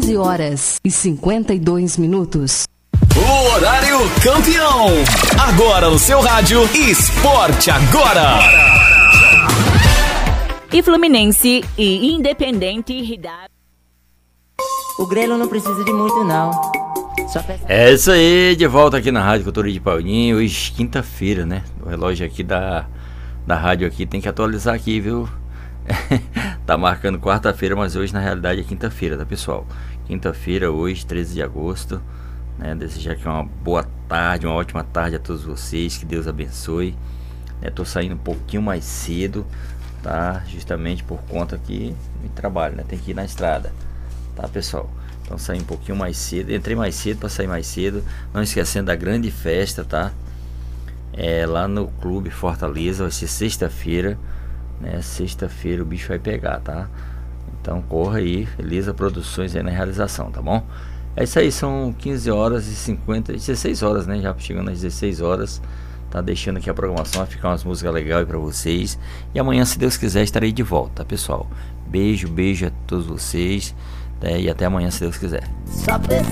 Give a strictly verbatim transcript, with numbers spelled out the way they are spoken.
quinze horas e cinquenta e dois minutos. O horário campeão. Agora no seu rádio Esporte Agora. E Fluminense e Independente Ridade. O Grelo não precisa de muito, não. Só peça... É isso aí, de volta aqui na Rádio Cultura de Paulinho. Hoje, quinta-feira, né? O relógio aqui da, da rádio aqui tem que atualizar aqui, viu? Tá marcando quarta-feira, mas hoje na realidade é quinta-feira, tá, pessoal? Quinta-feira, hoje, treze de agosto, né? Desejar aqui uma boa tarde, uma ótima tarde a todos vocês. Que Deus abençoe, né? Tô saindo um pouquinho mais cedo, tá? Justamente por conta que me trabalho, né? Tem que ir na estrada, tá, pessoal? Então saí um pouquinho mais cedo, entrei mais cedo para sair mais cedo. Não esquecendo da grande festa, tá? É lá no Clube Fortaleza, vai ser sexta-feira, né? Sexta-feira o bicho vai pegar, tá? Então corra aí, Elisa Produções aí na realização, tá bom? É isso aí, são quinze horas e cinquenta, dezesseis horas, né? Já chegando às dezesseis horas. Tá deixando aqui a programação, vai ficar umas músicas legais pra vocês. E amanhã, se Deus quiser, estarei de volta, tá, pessoal? Beijo, beijo a todos vocês, né? E até amanhã, se Deus quiser.